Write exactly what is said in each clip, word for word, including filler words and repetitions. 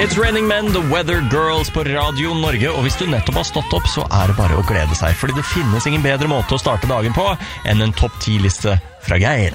It's Raining Men, The Weather Girls på Radio Norge. Og hvis du nettopp har stått opp, så er det bare å glede seg. Fordi det finnes ingen bedre måte å starte dagen på enn en topp ti-liste fra Geir.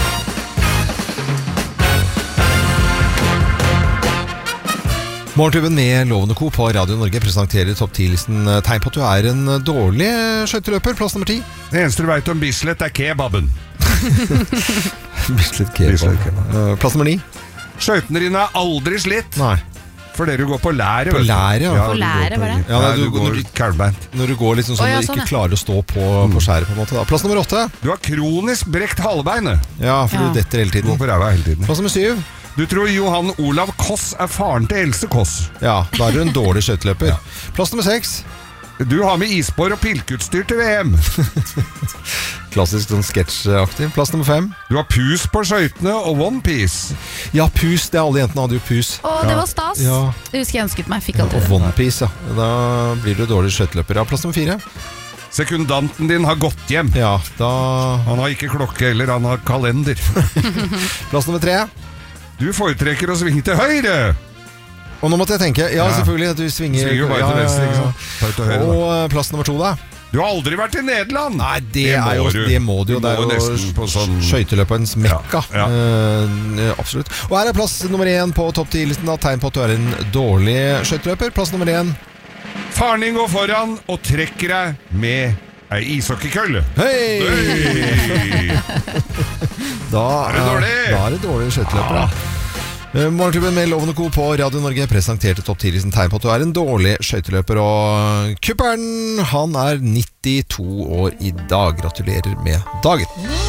Morgenklubben med Loven og Co på Radio Norge presenterer topp ti-listen tegn på at du er en dårlig skøyteløper. Plass nummer ti. Det eneste du vet om Bislett er kebaben. Bislett kebab. Plass nummer ni. Skøytene dine er aldri slitt. Nei. Fordi du går på lære. På lære, ja. ja på lære, var det? Ja, nei, du, du går kalvbeint. Når du går liksom sånn, oh, ja, sånn du ikke klarer å stå på, mm. på skjæret på en måte. Da. Plass nummer åtte. Du har kronisk brekt halebeinet. Ja, for ja. du detter hele tiden. Går på ræva hele tiden. Plass nummer syv. Du tror Johan Olav Koss er faren til Else Koss. Ja, da er du en dårlig skøyteløper. Ja. Plass nummer seks. Du har med isbår og pilkeutstyr til V M. Klassisk sånn sketsjaktig. Plass nummer fem. Du har pus på skøytene og one piece. Ja, pus. Det er alle jentene hadde jo pus. Å, det var stas. Ja. Det husker jeg ønsket meg. Fikk alltid ja, og one piece, ja. Da blir du dårlig skøyteløper. Ja, plass nummer fire. Sekundanten din har gått hjem. Ja, da... Han har ikke klokke, eller han har kalender. Plass nummer tre. Du foretrekker å svinge til høyre. Og nå måtte jeg tenke, ja, ja. selvfølgelig at du svinger, svinger bare ja, til venstre, ikke sant? Til høyre, og da. Plass nummer to da. Du har aldri vært i Nederland. Nei, det, det, er jo, det må du jo. Det er jo sånn... skøyteløperens mekka. Ja, ja. Uh, absolutt. Og her er plass nummer én på topp ti-listen. Tegn på at du er en dårlig skøyteløper. Plass nummer én. Faren din går foran og trekker deg med ei ishockeykølle. Hei! Hei! Da er det dårlig. Da er det dårlig skøyteløper, ja. Morgenklubben med Loven og Co på Radio Norge presenterte topp ti-listen tegn på at du er en dårlig skøyteløper. Og kupperen, han er nittito år i dag. Gratulerer med dagen.